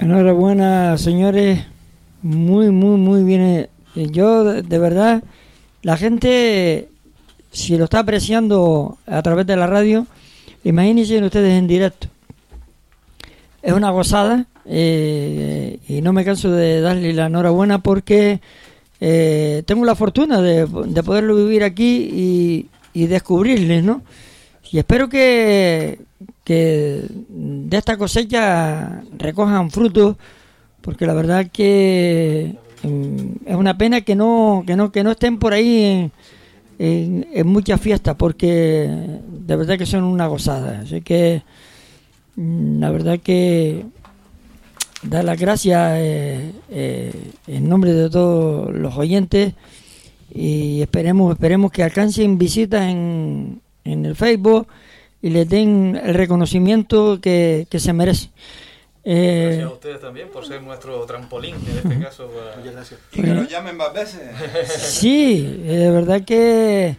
Enhorabuena, señores. Muy, muy, muy bien. Yo, de verdad, la gente, si lo está apreciando a través de la radio, imagínense ustedes en directo. Es una gozada y no me canso de darle la enhorabuena porque tengo la fortuna de poderlo vivir aquí y descubrirles, ¿no? Y espero que de esta cosecha recojan frutos, porque la verdad que es una pena que no estén por ahí en muchas fiestas, porque de verdad que son una gozada. Así que la verdad que dar las gracias en nombre de todos los oyentes, y esperemos que alcancen visitas en el Facebook y les den el reconocimiento que se merece. Gracias a ustedes también por ser nuestro trampolín en este caso. Y que nos llamen más veces. Sí, de verdad que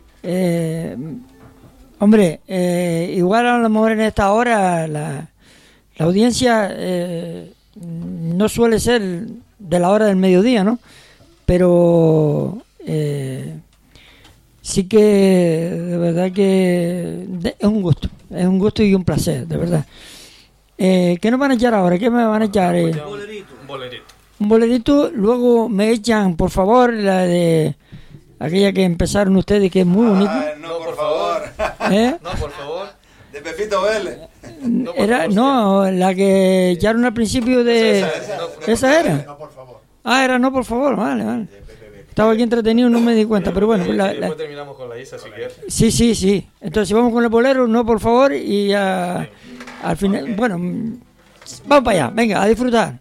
hombre, igual a lo mejor en esta hora la audiencia no suele ser de la hora del mediodía, ¿no? Pero sí que de verdad que es un gusto y un placer, de verdad. ¿Qué nos van a echar ahora? ¿Qué me van a echar? Un bolerito. Un bolerito. Luego me echan, por favor, la de aquella que empezaron ustedes, que es muy bonita. No, por favor. No, por favor. De Pepito Vélez. La que echaron al principio de... ¿Esa era? No, por favor. Era no, por favor. Vale. Estaba aquí entretenido, no me di cuenta, pero bueno. Después terminamos con la Isa, si quieres. Sí. Entonces vamos con el bolero, no, por favor, y al final... Bueno, vamos para allá, venga, a disfrutar.